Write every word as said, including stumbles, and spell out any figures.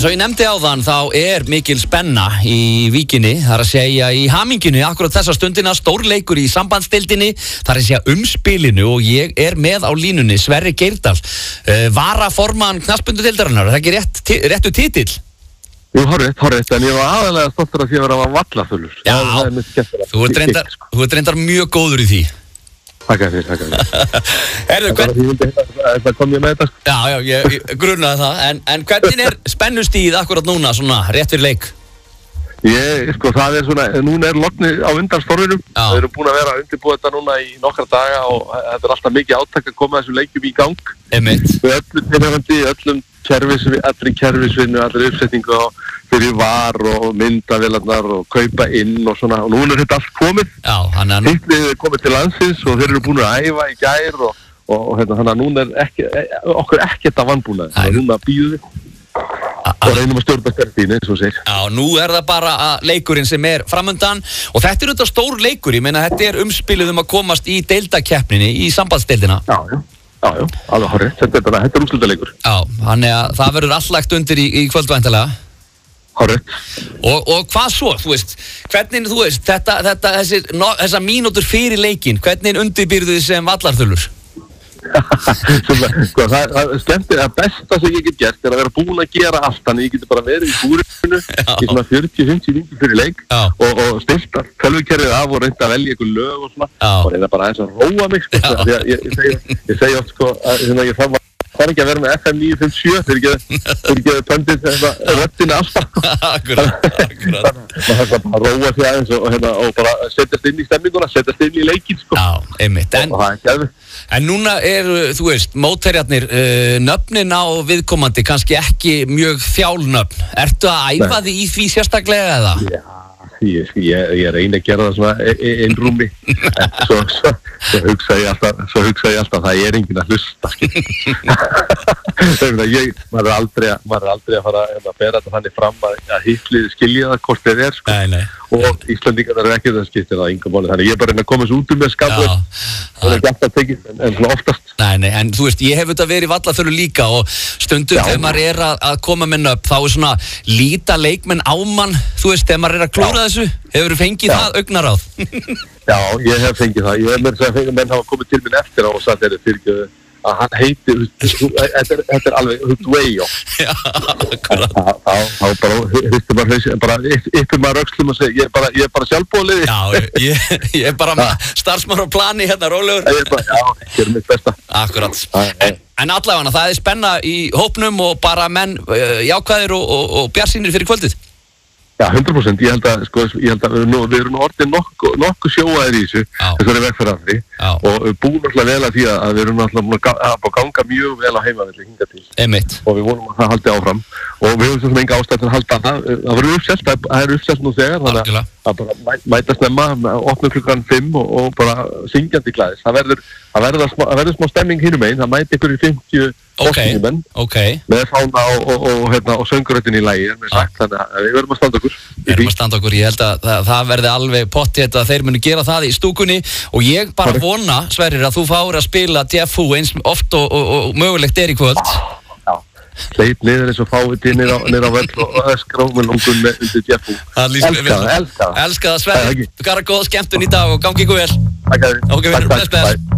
Eins og ég nefndi áðan þá er mikil spenna í Víkinni, það er að segja í hamingjunni akkurat þessa stundina, stórleikur í sambandsdeildinni, það er að segja umspilinu og ég er með á línunni Sverrir Geirdal, uh, varaformann knattspyrnudeildarinnar, er það ekki rétt, réttu titill? Jú, horrið, horrið, en ég var aðalega stoltur að því að vera vallafullur. Já, þú ert reyndar, þú ert reyndar mjög góður í því. Takk fyrir, takk fyrir. Herðu, hvern... Það kom ég með þetta. Já, já, ég, ég grunnaði það, en, en hvernig er spennustíð akkurat núna, svona, rétt fyrir leik? Ég, sko, það er svona, núna er lognið á undan stórvinum. Við erum búin að vera að undirbúa þetta núna í nokkra daga og þetta er alltaf mikið átak að koma þessum leikjum í gang. Einmitt. Við öllum tilhörandi, öllum kerfisvinnu, allri kerfisvinnu, allri uppsetningu og fyrir var og myndavélarnar og kaupa inn og svona. Og núna er þetta allt komið. Já, hann er... Hittlið er komið til landsins og þeir eru búin að æfa í gær og, og, og hérna, þannig að núna er ekki, okkur ekkert að vanbúna. Þannig að núna býðum við. Og reynum að stjórna stjórnbínu, eins og segir. Já, nú er það bara leikurinn sem er framundan og þetta er auðvitað stór leikur, ég meina þetta er umspilið um að komast í deildakeppninni, í sambandsdeildina. Já, já, já, já, alveg horrið, þetta er bara, þetta er úrslitaleikur. Já, þannig að það verður allt lagt undir í, í kvöldvæntalega. Horrið. Og, og hvað svo, þú veist, hvernig, þú veist, þetta, þetta, þessir, no, þessar mínútur fyrir leikinn, hvernig undirbýrðu þið sem vallarþullur? Sko, það, það er skemmtið að besta sem ég get gert er að vera búin að gera allt, þannig ég geti bara verið í búrinu í svona fjörutíu til fimmtíu mínútur fyrir leik og, og stilt að tölvukerfið af og reynda að velja einhver lög og svona Já. Og reynda bara aðeins að róa mig sko, því að ég, ég, segi, ég segi oft sko að hérna, ég fann Það er ekki að vera með F M níu fimm sjö, þeir ekki að pöndið röddina alltaf. Akkurat, akkurat. Það er bara að róa sig aðeins og, hérna, og bara setjast inn í stemminguna, setjast inn í leikinn, sko. Já, einmitt. En, og það er ekki aðeins. En núna er, þú veist, mótherjarnir, uh, nöfnin á viðkomandi kannski ekki mjög þjálnöfn. Ertu að æfa þig í því sérstaklega eða? Já. Ég, ég, ég reyni að gera það svona einrúmi en svo, svo, svo hugsa ég alltaf svo hugsa ég alltaf að það er enginn að hlusta ég, maður er aldrei, maður er aldrei að fara að bera þetta þannig fram að, að hitlið skilja það hvort þeir er sko. Nei, nei. Og Íslandingar eru ekki það skiptir það yngur máli þannig ég er bara að koma þessu út um með skapur það er ekki alltaf tekið en, en svona oftast Nei, nei, en þú veist, ég hef þetta verið vallaþurru líka og stundum þegar maður er að, að koma með nöfn þá er svona líta leikmenn ámann þú veist, þegar maður er að klúra þessu hefur þú fengið Já. Það augnaráð Já, ég hef fengið það ég hef með þess að fengið menn hafa komið til minn eftir á og sagt þeirri fyrir að hann heitir, þetta er alveg way off. Já, akkurat. Þá bara hristir maður hausinn, bara yppir maður öxlum og segir, ég er bara sjálfboðaliði. Já, ég, ég er bara starfsmaður á plani hérna, rólegur. Ég er bara, já, ég er mitt besta. Akkurat. En, en allavega, það er spenna í hópnum og bara menn jákvæðir og, og, og bjartsýnir fyrir kvöldið. Já, hundra prósent. Ég held að, sko, ég held að nú, við erum orðið nokkuð nokku sjóaðir í þessu, þessari vegferðarfri og við búum alltaf vel að því að við erum alltaf að ganga mjög vel á heimavelli hingað til. Einmitt. Og við vonum að það haldi áfram og við höfum svo sem enga ástæð til að halda það. Það verður uppselt, það er uppselt nú þegar, þannig að bara mæta snemma, opna klukkan fimm og, og bara syngjandi glæðis. Það verður, það verður, smá, það verður smá stemming hinum einn, það mæti ykkur í fimmtíu Okay, okay. með fána og, og, og, hérna, og sönguröttin í lægi ah. þannig að við verðum að standa okkur við verðum að standa okkur, ég held að það, það verði alveg pottþétt að þeir munu gera það í stúkunni og ég bara Hori. vona, Sverrir, að þú fáir að spila D F U eins oft og, og, og mögulegt er í kvöld Já, hleyp niður eins og fáið til niður á völl og öskra með lungun með undir D F U Elska það, elska það Elska það, Sverrir, þú gara góða skemmtun í dag og gangi ykkur vel Takk, okay, takk, takk